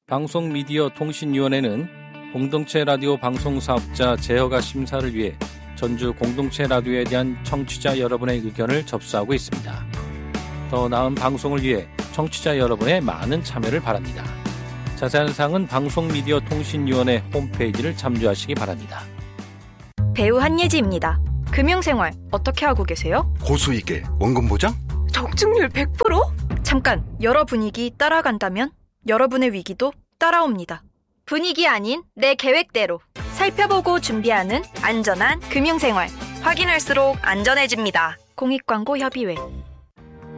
방송미디어통신위원회는 공동체 라디오 방송사업자 제허가 심사를 위해 전주 공동체 라디오에 대한 청취자 여러분의 의견을 접수하고 있습니다. 더 나은 방송을 위해 청취자 여러분의 많은 참여를 바랍니다. 자세한 사항은 방송미디어통신위원회 홈페이지를 참조하시기 바랍니다. 배우 한예지입니다. 금융생활 어떻게 하고 계세요? 고수익에 원금 보장? 적중률 100%? 잠깐, 여러 분위기 따라간다면 여러분의 위기도 따라옵니다. 분위기 아닌 내 계획대로 살펴보고 준비하는 안전한 금융생활. 확인할수록 안전해집니다. 공익광고 협의회.